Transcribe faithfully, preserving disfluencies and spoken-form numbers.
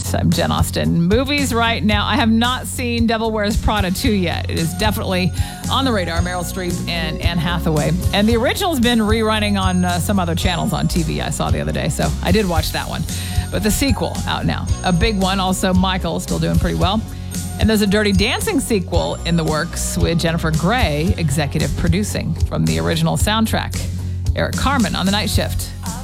I'm Jen Austen. Movies right now. I have not seen Devil Wears Prada two yet. It is definitely on the radar. Meryl Streep and Anne Hathaway. And the original's been rerunning on uh, some other channels on T V I saw the other day. So I did watch that one. But the sequel out now. A big one. Also, Michael still doing pretty well. And there's a Dirty Dancing sequel in the works with Jennifer Grey executive producing from the original soundtrack. Eric Carmen on The Night Shift.